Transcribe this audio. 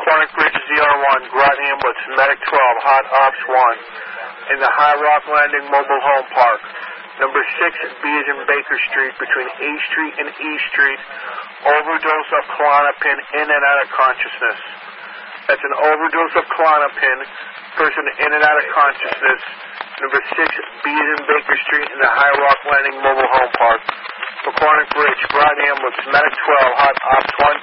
Quantic Bridge ZR1, Groton Ambulance, Medic 12, Hot Ops 1, in the High Rock Landing Mobile Home Park. Number 6, B is in Baker Street, between A Street and E Street, overdose of Klonopin, in and out of consciousness. That's an overdose of Klonopin, person in and out of consciousness. Number 6, B is in Baker Street, in the High Rock Landing Mobile Home Park. For Quantic Bridge, Groton Ambulance, Medic 12, Hot Ops 1,